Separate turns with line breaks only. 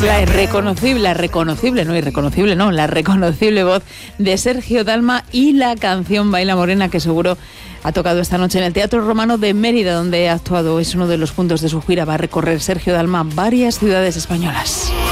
la reconocible voz de Sergio Dalma y la canción Baila Morena, que seguro ha tocado esta noche en el Teatro Romano de Mérida, donde ha actuado. Es uno de los puntos de su gira. Va a recorrer Sergio Dalma varias ciudades españolas.